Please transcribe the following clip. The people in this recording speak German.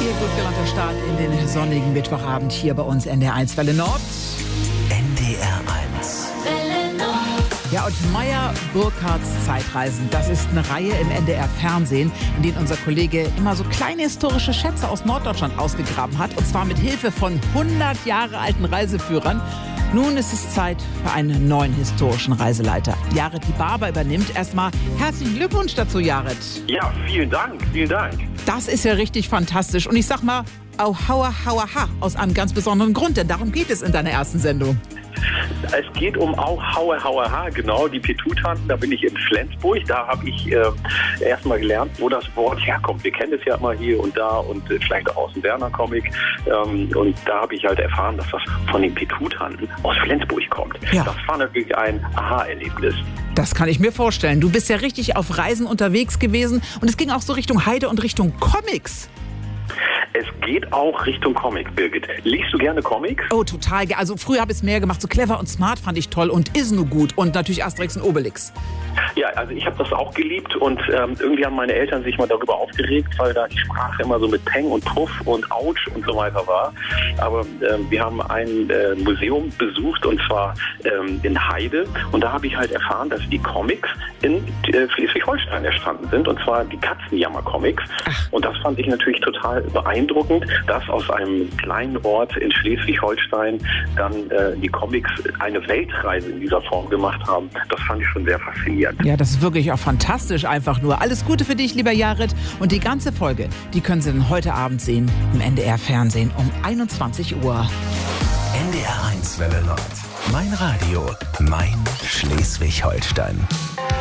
Ihr gut gelaunter Start in den sonnigen Mittwochabend hier bei uns NDR1 Welle Nord. NDR1 Welle Nord. Ja, und Meyer Burkhardts Zeitreisen, das ist eine Reihe im NDR-Fernsehen, in denen unser Kollege immer so kleine historische Schätze aus Norddeutschland ausgegraben hat. Und zwar mit Hilfe von 100 Jahre alten Reiseführern. Nun ist es Zeit für einen neuen historischen Reiseleiter. Jared Barber übernimmt. Erstmal herzlichen Glückwunsch dazu, Jared. Ja, vielen Dank, vielen Dank. Das ist ja richtig fantastisch. Und ich sag mal, Auhauer, hauer, ha, aus einem ganz besonderen Grund, denn darum geht es in deiner ersten Sendung. Es geht um Auhaue, Hauer, Ha, genau, die Petutanten. Da bin ich in Flensburg. Da habe ich erstmal gelernt, wo das Wort herkommt. Wir kennen es ja immer hier und da und vielleicht auch aus dem Werner-Comic. Und da habe ich halt erfahren, dass das von den Petutanten aus Flensburg kommt. Ja. Das war natürlich ein Aha-Erlebnis. Das kann ich mir vorstellen. Du bist ja richtig auf Reisen unterwegs gewesen und es ging auch so Richtung Heide und Richtung Comics. Es geht auch Richtung Comic, Birgit. Liest du gerne Comics? Oh, total. Also früher habe ich es mehr gemacht. So Clever und Smart fand ich toll und Is nu gut. Und natürlich Asterix und Obelix. Ja, also ich habe das auch geliebt und irgendwie haben meine Eltern sich mal darüber aufgeregt, weil da die Sprache immer so mit Peng und Puff und Autsch und so weiter war. Aber wir haben ein Museum besucht und zwar in Heide und da habe ich halt erfahren, dass die Comics in Schleswig-Holstein entstanden sind und zwar die Katzenjammer-Comics. Und das fand ich natürlich total beeindruckend, dass aus einem kleinen Ort in Schleswig-Holstein dann die Comics eine Weltreise in dieser Form gemacht haben. Das fand ich schon sehr faszinierend. Ja, das ist wirklich auch fantastisch einfach nur. Alles Gute für dich, lieber Jared. Und die ganze Folge, die können Sie dann heute Abend sehen im NDR-Fernsehen um 21 Uhr. NDR1 Welle Nord. Mein Radio, mein Schleswig-Holstein.